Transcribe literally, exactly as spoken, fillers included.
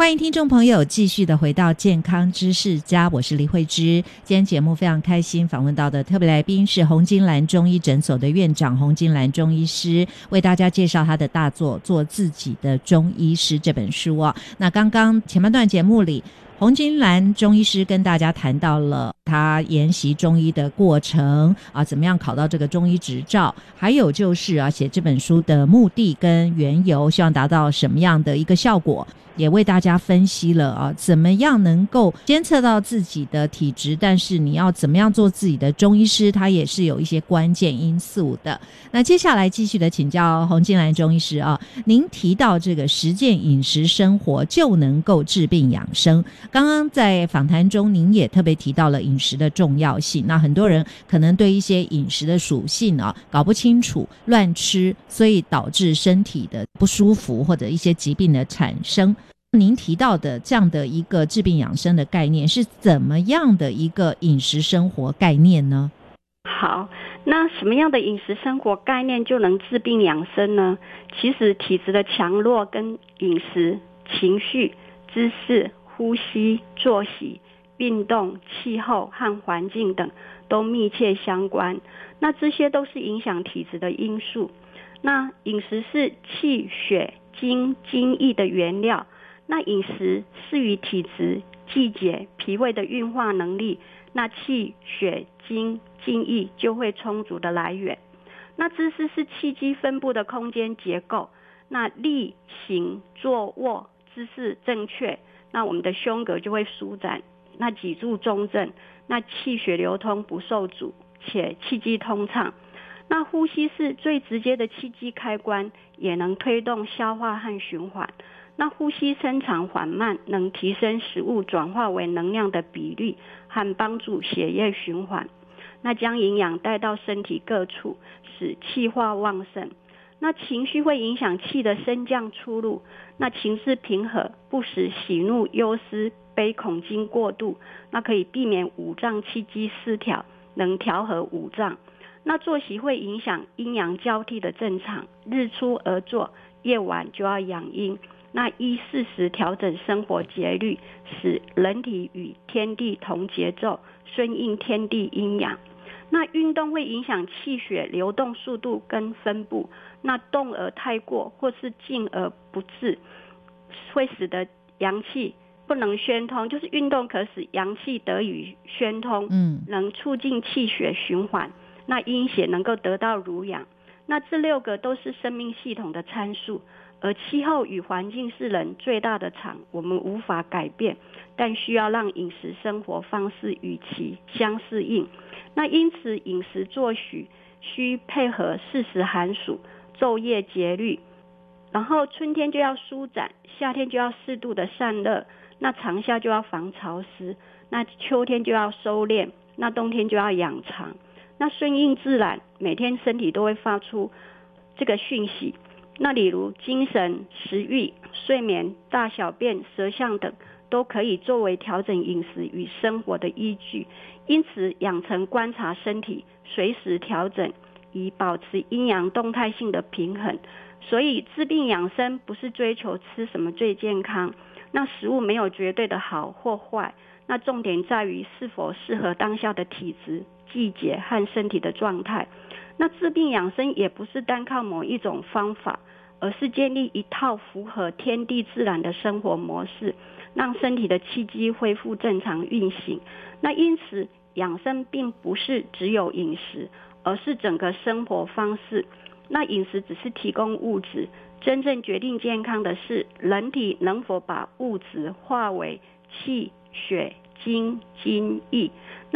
欢迎听众朋友继续的回到健康知识家，我是李慧芝。今天节目非常开心，访问到的特别来宾是洪金兰中医诊所的院长洪金兰中医师，为大家介绍他的大作《做自己的中医师》这本书啊。那刚刚前半段节目里，洪金兰中医师跟大家谈到了他研习中医的过程啊，怎么样考到这个中医执照，还有就是啊，写这本书的目的跟缘由，希望达到什么样的一个效果，也为大家分析了啊，怎么样能够监测到自己的体质，但是你要怎么样做自己的中医师，它也是有一些关键因素的。那接下来继续的请教洪金兰中医师啊，您提到这个实践饮食生活就能够治病养生，刚刚在访谈中您也特别提到了饮食的重要性，那很多人可能对一些饮食的属性啊搞不清楚，乱吃，所以导致身体的不舒服或者一些疾病的产生。您提到的这样的一个治病养生的概念是怎么样的一个饮食生活概念呢？ 好，那什么样的饮食生活概念就能治病养生呢？其实体质的强弱跟饮食、情绪、姿势、呼吸、作息、运动、气候和环境等都密切相关，那这些都是影响体质的因素。那饮食是气血精精液的原料，那饮食是与体质、季节、脾胃的运化能力，那气血精精液就会充足的来源。那姿势是气机分布的空间结构，那立行坐卧姿势正确，那我们的胸膈就会舒展，那脊柱中正，那气血流通不受阻，且气机通畅。那呼吸是最直接的气机开关，也能推动消化和循环。那呼吸深长缓慢，能提升食物转化为能量的比率和帮助血液循环，那将营养带到身体各处，使气化旺盛。那情绪会影响气的升降出入，那情绪平和，不使喜怒忧思悲恐惊过度，那可以避免五脏气机失调，能调和五脏。那作息会影响阴阳交替的正常，日出而作，夜晚就要养阴，那依适时调整生活节律，使人体与天地同节奏，顺应天地阴阳。那运动会影响气血流动速度跟分布，那动而太过或是静而不滞，会使得阳气不能宣通，就是运动可使阳气得以宣通，嗯，能促进气血循环，那阴血能够得到濡养。那这六个都是生命系统的参数，而气候与环境是人最大的场，我们无法改变，但需要让饮食生活方式与其相适应。那因此饮食作息需配合适时寒暑，昼夜节律，然后春天就要舒展，夏天就要适度的散热，那长夏就要防潮湿，那秋天就要收敛，那冬天就要养长。那顺应自然，每天身体都会发出这个讯息，那例如精神、食欲、睡眠、大小便、舌象等都可以作为调整饮食与生活的依据。因此养成观察身体，随时调整，以保持阴阳动态性的平衡。所以治病养生不是追求吃什么最健康，那食物没有绝对的好或坏，那重点在于是否适合当下的体质、季节和身体的状态。那治病养生也不是单靠某一种方法，而是建立一套符合天地自然的生活模式，让身体的气机恢复正常运行。那因此养生并不是只有饮食，而是整个生活方式。那饮食只是提供物质，真正决定健康的是人体能否把物质化为气血精精液。